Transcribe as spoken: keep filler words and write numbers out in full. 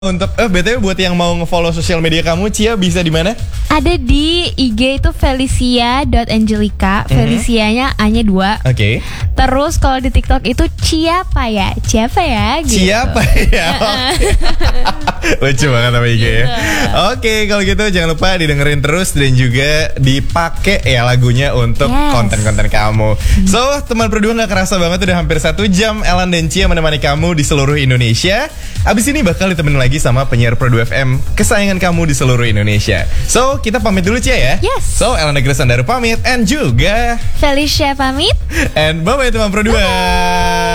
Untuk eh B T W buat yang mau nge-follow sosial media kamu, Cia bisa di mana? Ada di I G itu felicia dot angelica. Mm-hmm. Felicianya A-nya dua. Oke. Okay. Terus kalau di TikTok itu Ciapa ya? Ciapa ya? Gitu. Ciapa ya? Lucu banget sama I G ya. Oke, okay, kalau gitu jangan lupa didengerin terus dan juga dipakai ya lagunya untuk yes. konten-konten kamu. So, teman berdua gak kerasa banget udah hampir satu jam Ellen dan Cia menemani kamu di seluruh Indonesia. Abis ini bakal ditemenin lagi sama penyiar Pro dua F M kesayangan kamu di seluruh Indonesia. So, kita pamit dulu Cia ya. Yes. So, Ellen Negeri Sandaru pamit and juga Felicia pamit. And bye-bye teman Pro dua.